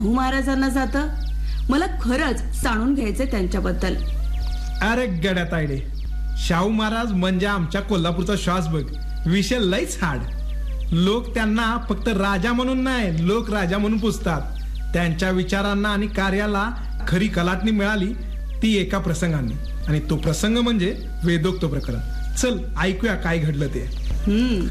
महाराजांना जातं. मला खरंच जाणून घ्यायचंय त्यांच्याबद्दल. अरे गड्या तायडे, शाहू महाराज म्हणजे आमच्या कोल्हापूरचा श्वास बघ. विषय लयच हार्ड. लोक त्यांना फक्त राजा म्हणून नाही, लोक राजा म्हणून पुजतात. त्यांच्या विचारांना आणि कार्याला खरी कलाटणी मिळाली ती एका प्रसंगाने, आणि तो प्रसंग म्हणजे वेदोक्त प्रकरण. चल ऐकूया काय घडलं ते.